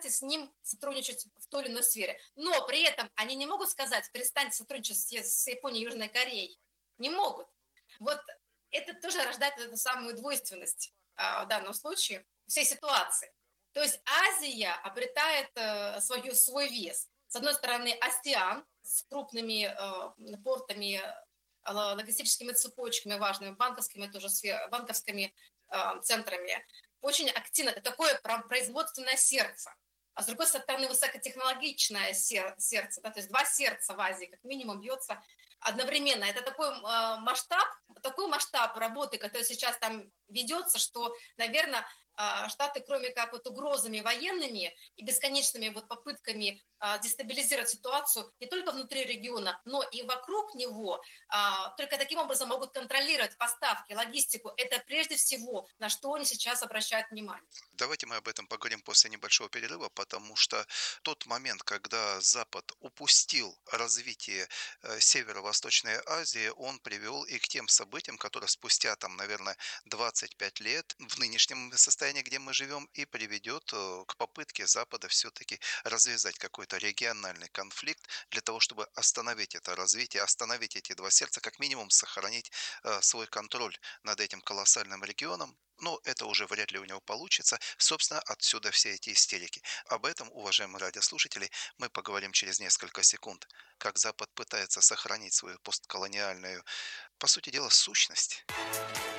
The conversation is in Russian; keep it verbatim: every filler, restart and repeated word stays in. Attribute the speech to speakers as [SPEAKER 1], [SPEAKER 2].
[SPEAKER 1] перестаньте с ним сотрудничать в той или иной сфере. Но при этом они не могут сказать, перестаньте сотрудничать с, с Японией и Южной Кореей. Не могут. Вот это тоже рождает эту самую двойственность а, в данном случае всей ситуации. То есть Азия обретает э, свою, свой вес. С одной стороны, АСЕАН с крупными э, портами, э, логистическими цепочками важными, банковскими, тоже, банковскими э, центрами. Очень активно. Это такое производственное сердце. А с другой стороны, высокотехнологичное сердце. Да, то есть два сердца в Азии как минимум бьется одновременно. Это такой э, масштаб, такой масштаб работы, который сейчас там ведется, что, наверное, э, Штаты, кроме как вот угрозами военными и бесконечными вот попытками э, дестабилизировать ситуацию не только внутри региона, но и вокруг него, э, только таким образом могут контролировать поставки, логистику. Это прежде всего, на что они сейчас обращают внимание.
[SPEAKER 2] Давайте мы об этом поговорим после небольшого перерыва, потому что тот момент, когда Запад упустил развитие э, Северо-Восточной Азии, он привел и к тем событиям, которые спустя, там, наверное, двадцать пять лет в нынешнем состоянии, где мы живем, и приведет э, к попытке Запада все-таки развязать какой-то региональный конфликт для того, чтобы остановить это развитие, остановить эти два сердца, как минимум сохранить э, свой контроль над этим колоссальным регионом. Но это уже вряд ли у него получится. Собственно, отсюда все эти истерики. Об этом, уважаемые радиослушатели, мы поговорим через несколько секунд. Как Запад пытается сохранить свою постколониальную, по сути дела, сущность.